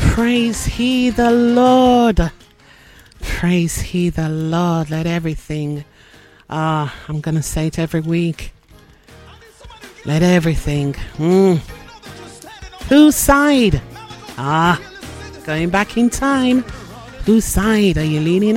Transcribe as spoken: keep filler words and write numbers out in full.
Praise he the Lord. Praise he the Lord. Let everything, ah, I'm going to say it every week. Let everything, mm. Whose side? Ah, going back in time. Whose side are you leaning